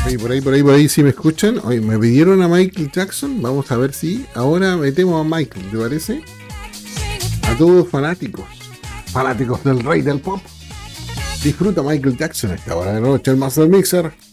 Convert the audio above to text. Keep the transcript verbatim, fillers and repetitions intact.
Oye, por ahí, por ahí, por ahí, si me escuchan. Oye, me pidieron a Michael Jackson. Vamos a ver si ahora metemos a Michael, ¿te parece? A todos fanáticos, fanáticos del rey del pop. Disfruta Michael Jackson a esta hora de la noche, el Master Mixer.